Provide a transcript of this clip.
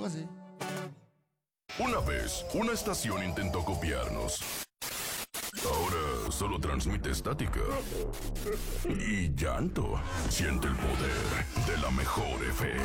así. Una vez, una estación intentó copiarnos. Ahora solo transmite estática y llanto. Siente el poder de la mejor FM.